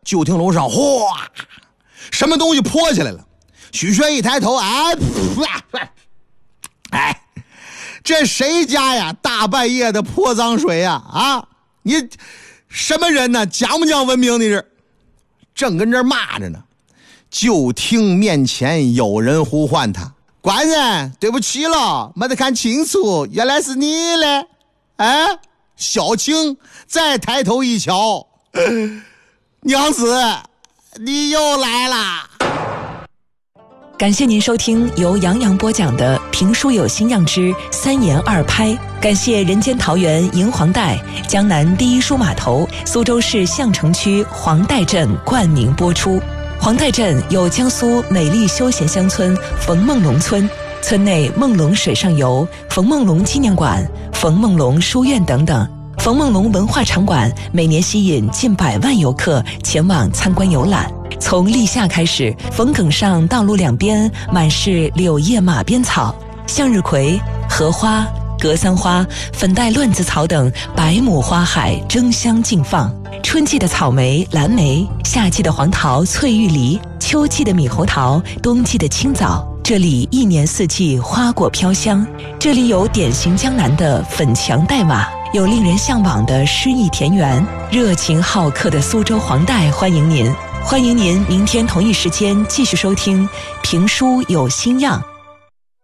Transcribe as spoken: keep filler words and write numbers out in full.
就听楼上哗，什么东西泼起来了。许宣一抬头，哎，哎，这谁家呀？大半夜的泼脏水呀！啊，你什么人呢？讲不讲文明？你是正跟这骂着呢，就听面前有人呼唤他：“官人，对不起了，没得看清楚，原来是你嘞！”哎，小青再抬头一瞧，娘子，你又来啦！ 感谢您收听由杨洋播讲的评书有新样之三言二拍，感谢人间桃园银黄带、江南第一书码头、苏州市相城区黄带镇冠名播出。黄带镇有江苏美丽休闲乡村冯梦龙村，村内梦龙水上游、冯梦龙纪念馆、冯梦龙书院等等。冯梦龙文化场馆每年吸引近百万游客前往参观游览。从立夏开始，冯埂上道路两边满是柳叶马鞭草，向日葵、荷花、格桑花、粉黛乱子草等百亩花海争相竞放。春季的草莓、蓝莓，夏季的黄桃、翠玉梨，秋季的猕猴桃，冬季的青枣，这里一年四季花果飘香。这里有典型江南的粉墙黛瓦，有令人向往的诗意田园，热情好客的苏州黄带欢迎您。欢迎您明天同一时间继续收听评书有新样。